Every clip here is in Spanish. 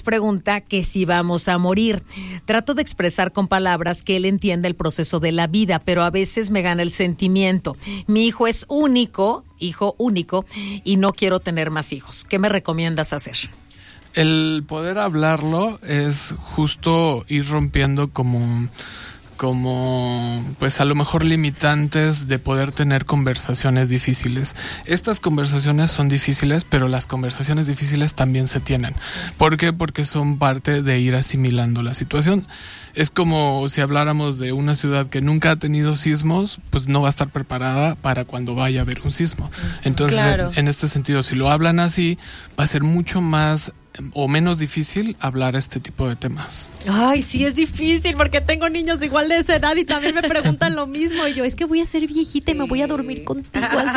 Alex pregunta que si vamos a morir. Trato de expresar con palabras que él entienda el proceso de la vida, pero a veces me gana el sentimiento. Mi hijo es hijo único, y no quiero tener más hijos. ¿Qué me recomiendas hacer? El poder hablarlo es justo ir rompiendo como pues a lo mejor limitantes de poder tener conversaciones difíciles. Estas conversaciones son difíciles, pero las conversaciones difíciles también se tienen. ¿Por qué? Porque son parte de ir asimilando la situación. Es como si habláramos de una ciudad que nunca ha tenido sismos, pues no va a estar preparada para cuando vaya a haber un sismo. Entonces, claro, en este sentido, si lo hablan así, va a ser mucho más o menos difícil hablar este tipo de temas. Ay, sí es difícil porque tengo niños igual de esa edad y también me preguntan lo mismo y yo, es que voy a ser viejita y me voy a dormir contigo así.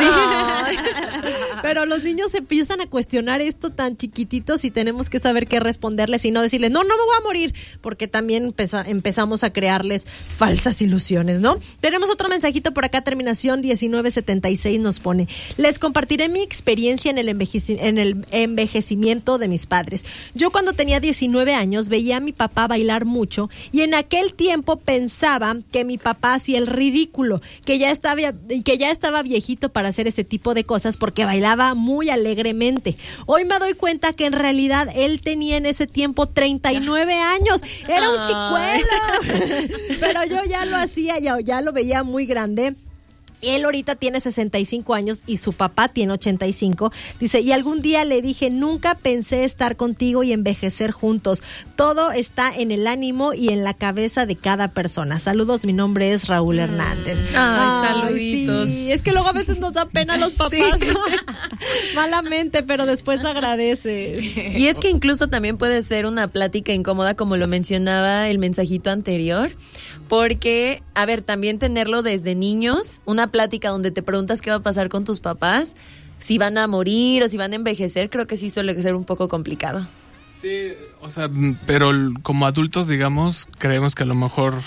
Pero los niños se empiezan a cuestionar esto tan chiquititos y tenemos que saber qué responderles y no decirles, no me voy a morir, porque también empezamos a crearles falsas ilusiones, ¿no? Tenemos otro mensajito por acá, terminación 1976 nos pone, les compartiré mi experiencia en el envejecimiento de mis padres. Yo cuando tenía 19 años veía a mi papá bailar mucho y en aquel tiempo pensaba que mi papá hacía el ridículo, que ya estaba viejito para hacer ese tipo de cosas porque bailaba muy alegremente. Hoy me doy cuenta que en realidad él tenía en ese tiempo 39 años. Era un chicuelo. Pero yo ya lo hacía, ya lo veía muy grande. Él ahorita tiene 65 años y su papá tiene 85. Dice, y algún día le dije, nunca pensé estar contigo y envejecer juntos. Todo está en el ánimo y en la cabeza de cada persona. Saludos, mi nombre es Raúl Hernández. Ay, saluditos. Sí. Es que luego a veces nos da pena a los papás, sí. ¿No? Malamente, pero después agradeces. Y es que incluso también puede ser una plática incómoda, como lo mencionaba el mensajito anterior. Porque, a ver, también tenerlo desde niños, una plática donde te preguntas qué va a pasar con tus papás, si van a morir o si van a envejecer, creo que sí suele ser un poco complicado. Sí, o sea, pero como adultos, digamos, creemos que a lo mejor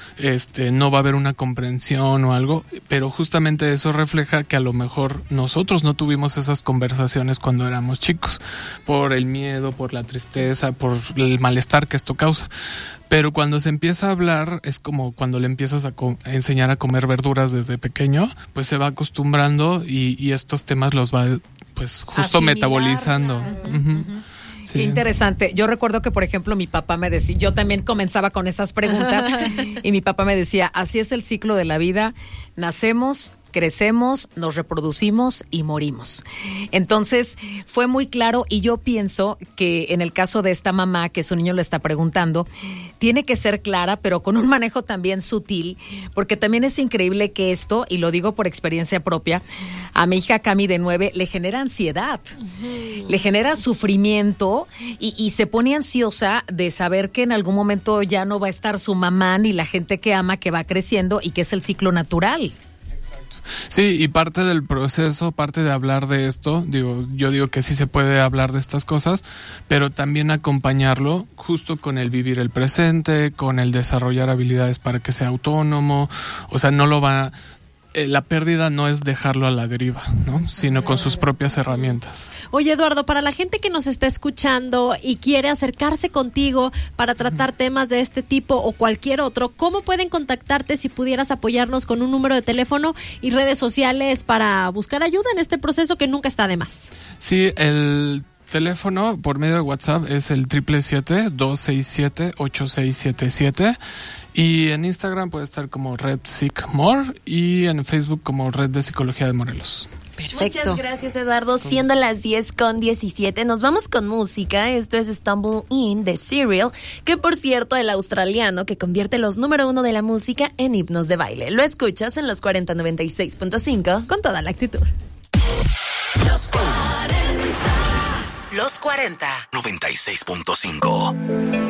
no va a haber una comprensión o algo, pero justamente eso refleja que a lo mejor nosotros no tuvimos esas conversaciones cuando éramos chicos, por el miedo, por la tristeza, por el malestar que esto causa. Pero cuando se empieza a hablar, es como cuando le empiezas a enseñar a comer verduras desde pequeño, pues se va acostumbrando y estos temas los va, pues, justo metabolizando. Uh-huh. Sí. Interesante. Yo recuerdo que, por ejemplo, mi papá me decía, yo también comenzaba con esas preguntas y mi papá me decía, así es el ciclo de la vida, nacemos, crecemos, nos reproducimos y morimos. Entonces, fue muy claro y yo pienso que en el caso de esta mamá que su niño le está preguntando, tiene que ser clara, pero con un manejo también sutil, porque también es increíble que esto, y lo digo por experiencia propia, a mi hija Cami de 9 le genera ansiedad, le genera sufrimiento y se pone ansiosa de saber que en algún momento ya no va a estar su mamá ni la gente que ama, que va creciendo y que es el ciclo natural. Sí, y parte del proceso, parte de hablar de esto, yo digo que sí se puede hablar de estas cosas, pero también acompañarlo justo con el vivir el presente, con el desarrollar habilidades para que sea autónomo, o sea, la pérdida no es dejarlo a la deriva, ¿no? Sino con sus propias herramientas. Oye, Eduardo, para la gente que nos está escuchando y quiere acercarse contigo para tratar temas de este tipo o cualquier otro, ¿cómo pueden contactarte si pudieras apoyarnos con un número de teléfono y redes sociales para buscar ayuda en este proceso que nunca está de más? Sí, el teléfono por medio de WhatsApp es el 777-267-8677 y en Instagram puede estar como Red Sick More y en Facebook como Red de Psicología de Morelos. Perfecto. Muchas gracias, Eduardo. Siendo las 10:17, nos vamos con música. Esto es Stumble In de Serial, que por cierto, el australiano que convierte los número 1 de la música en himnos de baile. Lo escuchas en los 4096.5 con toda la actitud. Los 40 96.5